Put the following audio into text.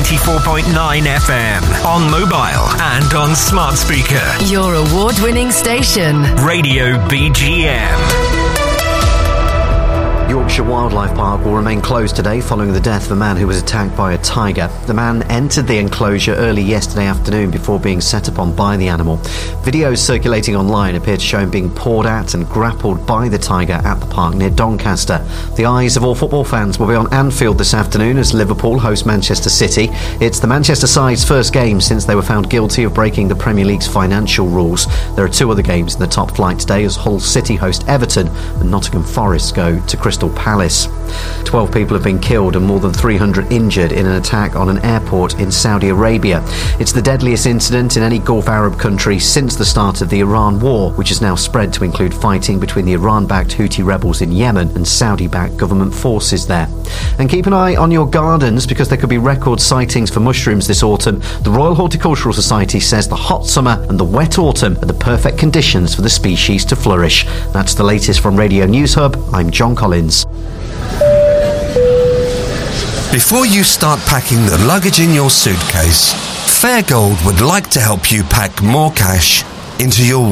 94.9 FM, on mobile and on smart speaker. Your award-winning station. Radio BGM. Yorkshire Wildlife Park will remain closed today following the death of a man who was attacked by a tiger. The man entered the enclosure early yesterday afternoon before being set upon by the animal. Videos circulating online appear to show him being pawed at and grappled by the tiger at the park near Doncaster. The eyes of all football fans will be on Anfield this afternoon as Liverpool host Manchester City. It's the Manchester side's first game since they were found guilty of breaking the Premier League's financial rules. There are two other games in the top flight today as Hull City host Everton and Nottingham Forest go to Crystal Palace. 12 people have been killed and more than 300 injured in an attack on an airport in Saudi Arabia. It's the deadliest incident in any Gulf Arab country since the start of the Iran war, which has now spread to include fighting between the Iran-backed Houthi rebels in Yemen and Saudi-backed government forces there. And keep an eye on your gardens because there could be record sightings for mushrooms this autumn. The Royal Horticultural Society says the hot summer and the wet autumn are the perfect conditions for the species to flourish. That's the latest from Radio News Hub. I'm John Collins. Before you start packing the luggage in your suitcase, Fairgold would like to help you pack more cash into your